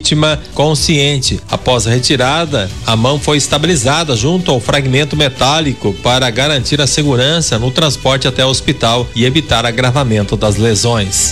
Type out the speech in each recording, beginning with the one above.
vítima consciente. Após a retirada, a mão foi estabilizada junto ao fragmento metálico para garantir a segurança no transporte até o hospital e evitar agravamento das lesões.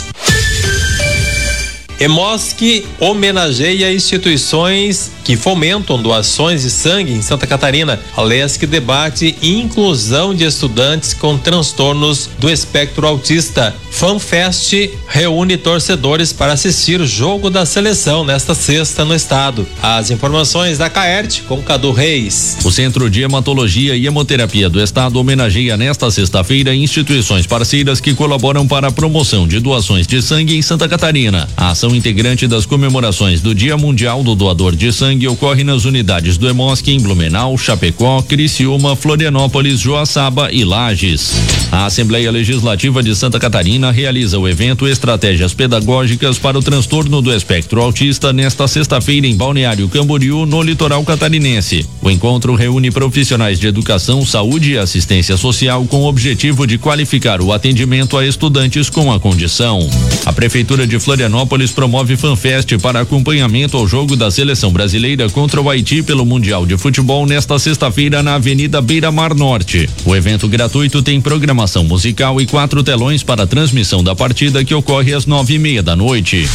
EMOSC homenageia instituições que fomentam doações de sangue em Santa Catarina. A LESC debate inclusão de estudantes com transtornos do espectro autista. FanFest reúne torcedores para assistir o jogo da seleção nesta sexta no estado. As informações da Caerte com Cadu Reis. O Centro de Hematologia e Hemoterapia do Estado homenageia nesta sexta-feira instituições parceiras que colaboram para a promoção de doações de sangue em Santa Catarina. A ação integrante das comemorações do Dia Mundial do Doador de Sangue ocorre nas unidades do EMOSC em Blumenau, Chapecó, Criciúma, Florianópolis, Joaçaba e Lages. A Assembleia Legislativa de Santa Catarina realiza o evento Estratégias Pedagógicas para o Transtorno do Espectro Autista nesta sexta-feira em Balneário Camboriú, no litoral catarinense. O encontro reúne profissionais de educação, saúde e assistência social com o objetivo de qualificar o atendimento a estudantes com a condição. A Prefeitura de Florianópolis promove FanFest para acompanhamento ao jogo da seleção brasileira contra o Haiti pelo Mundial de Futebol nesta sexta-feira na Avenida Beira Mar Norte. O evento gratuito tem programação musical e 4 telões para a transmissão da partida, que ocorre às 9:30 da noite.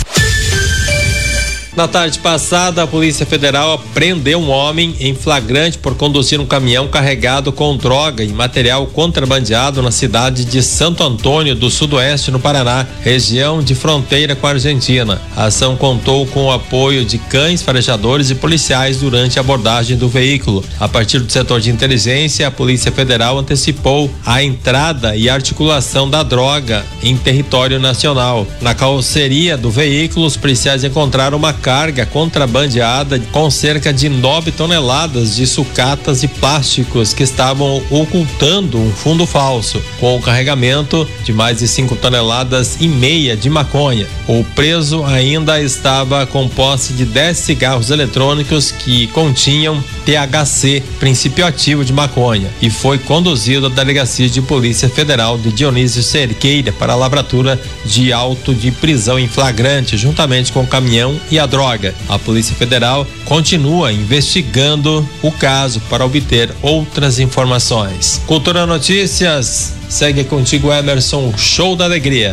Na tarde passada, a Polícia Federal prendeu um homem em flagrante por conduzir um caminhão carregado com droga e material contrabandeado na cidade de Santo Antônio do Sudoeste, no Paraná, região de fronteira com a Argentina. A ação contou com o apoio de cães farejadores e policiais durante a abordagem do veículo. A partir do setor de inteligência, a Polícia Federal antecipou a entrada e articulação da droga em território nacional. Na carroceria do veículo, os policiais encontraram uma carga contrabandeada com cerca de 9 toneladas de sucatas e plásticos que estavam ocultando um fundo falso, com o carregamento de mais de 5 toneladas e meia de maconha. O preso ainda estava com posse de 10 cigarros eletrônicos que continham THC, princípio ativo de maconha, e foi conduzido à Delegacia de Polícia Federal de Dionísio Cerqueira para a lavratura de auto de prisão em flagrante, juntamente com o caminhão e a droga. A Polícia Federal continua investigando o caso para obter outras informações. Cultura Notícias, segue contigo, Emerson, show da alegria.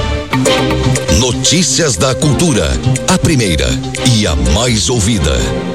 Notícias da cultura, a primeira e a mais ouvida.